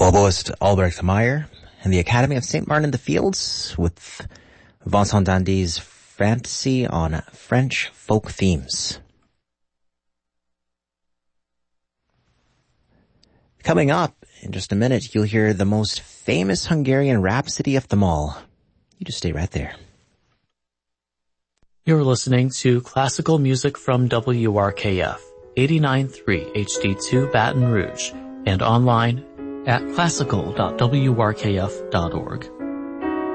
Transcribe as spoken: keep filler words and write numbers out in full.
oboist Albrecht Meyer, and the Academy of Saint Martin in the Fields with Vincent Dandy's Fantasy on French Folk Themes. Coming up in just a minute, you'll hear the most famous Hungarian rhapsody of them all. You just stay right there. You're listening to classical music from W R K F, eighty-nine point three H D two Baton Rouge, and online at classical dot w r k f dot org.